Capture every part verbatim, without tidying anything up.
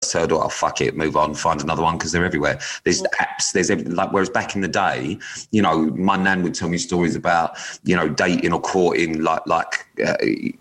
first hurdle, oh, fuck it, move on, find another one, because they're everywhere. There's apps, there's everything. Like, whereas back in the day, you know, my nan would tell me stories about, you know, dating or courting, like like uh,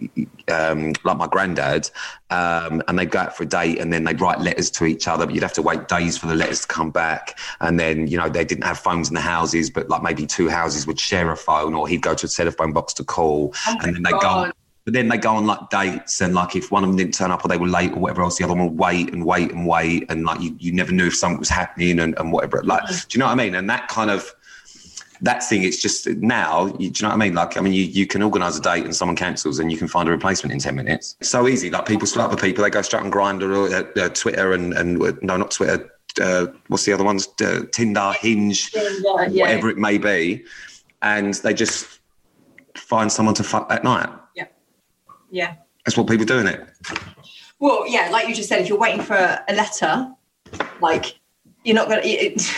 um, like my granddad, um, and they'd go out for a date and then they'd write letters to each other, but you'd have to wait days for the letters to come back. And then, you know, they didn't have phones in the houses, but like maybe two houses would share a phone, or he'd go to a telephone box to call, oh and then they God. go on. But then they go on like dates, and like if one of them didn't turn up or they were late or whatever else, the other one would wait and wait and wait, and like you, you never knew if something was happening and, and whatever. Like, do you know what I mean? And that kind of that thing, it's just now, you, do you know what I mean? Like, I mean, you, you can organise a date and someone cancels and you can find a replacement in ten minutes. It's so easy. Like, people split up with people, they go straight on Grindr or uh, uh, Twitter and, and uh, no, not Twitter. Uh, what's the other ones? Uh, Tinder, Hinge, Tinder, yeah. Whatever it may be. And they just find someone to fuck that night. Yeah. Yeah. That's what people do, isn't it? Well, yeah, like you just said, if you're waiting for a, a letter, like, you're not going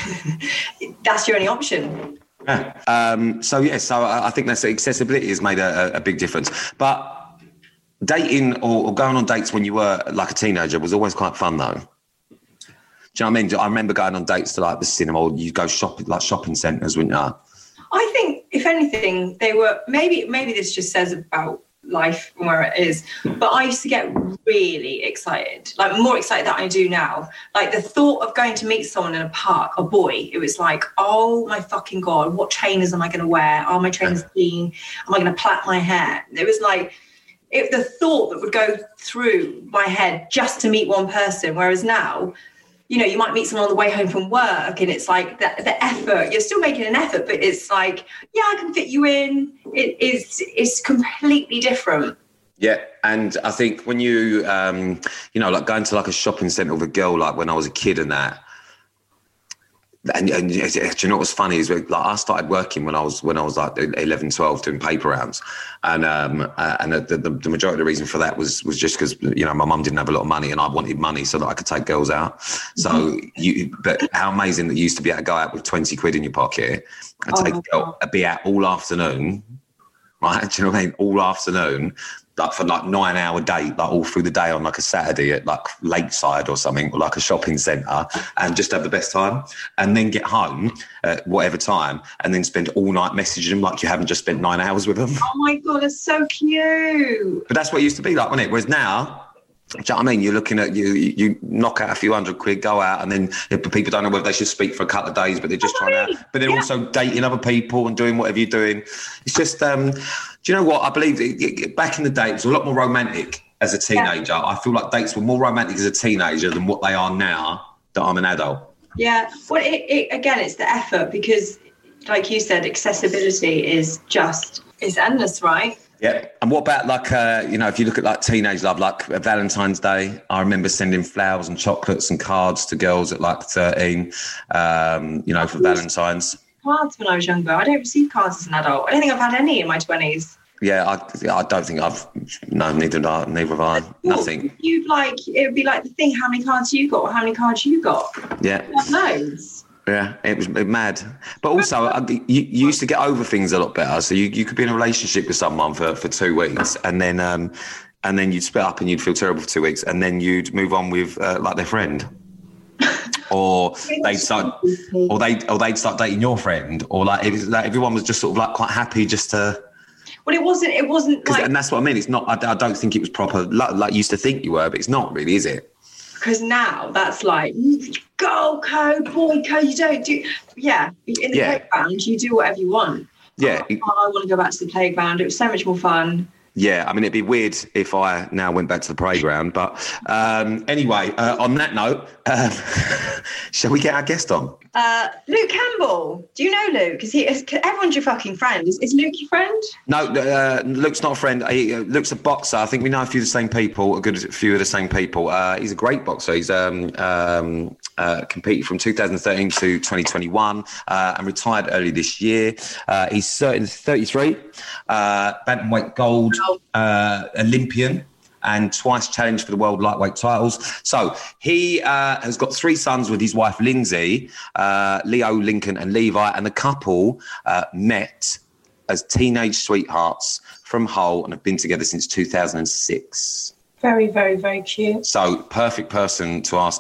to, that's your only option. Yeah. Um, so, yeah, so I, I think that's accessibility has made a, a big difference. But dating or, or going on dates when you were like a teenager was always quite fun, though. Do you know what I mean? I remember going on dates to like the cinema, or you go shopping, like shopping centres, wouldn't you? I think, if anything, they were, maybe, maybe this just says about life and where it is, but I used to get really excited, like more excited than I do now. Like the thought of going to meet someone in a park, a boy, it was like, oh my fucking God, what trainers am I going to wear? Are my trainers clean? Am I going to plait my hair? It was like, it, the thought that would go through my head just to meet one person, whereas now, you know, you might meet someone on the way home from work and it's like the, the effort, you're still making an effort, but it's like, yeah, I can fit you in. It is, it's completely different. Yeah. And I think when you, um, you know, like going to like a shopping centre with a girl, like when I was a kid and that, and, and do you know what's funny is like I started working when I was when I was like eleven, twelve doing paper rounds, and um uh, and the, the, the majority of the reason for that was was just because, you know, my mum didn't have a lot of money and I wanted money so that I could take girls out. So mm-hmm. you, but how amazing that you used to be able to go out with twenty quid in your pocket and oh take a girl, be out all afternoon, right? Do you know what I mean? All afternoon. Like for like nine hour date, like all through the day on like a Saturday at like Lakeside or something, or like a shopping centre, and just have the best time, and then get home at whatever time and then spend all night messaging them like you haven't just spent nine hours with them. Oh my God, that's so cute. But that's what it used to be like, wasn't it? Whereas now, do you know what I mean? You're looking at, you you knock out a few hundred quid, go out, and then people don't know whether they should speak for a couple of days, but they're just oh, trying to, but they're yeah. also dating other people and doing whatever you're doing. It's just, um, do you know what? I believe it, it, back in the day, it was a lot more romantic as a teenager. Yeah. I feel like dates were more romantic as a teenager than what they are now that I'm an adult. Yeah. Well, it, it, again, it's the effort because, like you said, accessibility is just, it's endless, right? Yeah. And what about like, uh, you know, if you look at like teenage love, like Valentine's Day, I remember sending flowers and chocolates and cards to girls at like thirteen, um, you know, for Valentine's. Cards when I was younger. I don't receive cards as an adult. I don't think I've had any in my twenties. Yeah, I, I don't think I've, no, neither have I, neither have I, nothing. You'd like, it would be like the thing, how many cards you got or how many cards you got. Yeah. Loads. Yeah, it was mad. But also, you, you used to get over things a lot better. So you, you could be in a relationship with someone for, for two weeks and then um, and then you'd split up and you'd feel terrible for two weeks and then you'd move on with uh, like their friend. Or they'd start, or they, or they'd start dating your friend, or like, it was like everyone was just sort of like quite happy just to. Well, it wasn't. It wasn't like, and that's what I mean. It's not. I, I don't think it was proper. Like, like you used to think you were, but it's not really, is it? Because now that's like girl code, boy code. You don't do. Yeah, in the yeah. playground, you do whatever you want. Yeah. Oh, I want to go back to the playground. It was so much more fun. Yeah, I mean, it'd be weird if I now went back to the playground. But um, anyway, uh, on that note, um, shall we get our guest on? Uh, Luke Campbell. Do you know Luke? Because he is, everyone's your fucking friend. Is, is Luke your friend? No, uh, Luke's not a friend. He, uh, Luke's a boxer. I think we know a few of the same people, a good few of the same people. Uh, he's a great boxer. He's um, um, uh, competed from two thousand thirteen to twenty twenty-one uh, and retired early this year. Uh, he's thirty-three, uh, bantamweight gold uh, Olympian, and twice challenged for the world lightweight titles. So he uh, has got three sons with his wife, Lindsay, uh, Leo, Lincoln and Levi, and the couple uh, met as teenage sweethearts from Hull and have been together since two thousand six. Very, very, very cute. So perfect person to ask